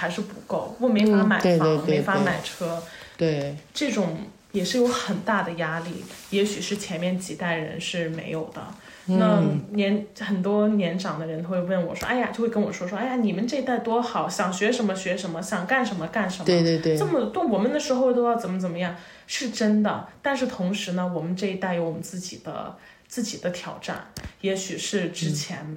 还是不够，我没法买房， 对对对对， 没法买车， 对， 这种也是有很大的压力，也许是前面几代人是没有的。那很多年长的人会问我说，哎呀，就会跟我说，哎呀，你们这一代多好，想学什么学什么，想干什么干什么， 对对对， 这么多我们的时候都要怎么样，是真的。但是同时呢，我们这一代有我们自己的挑战，也许是之前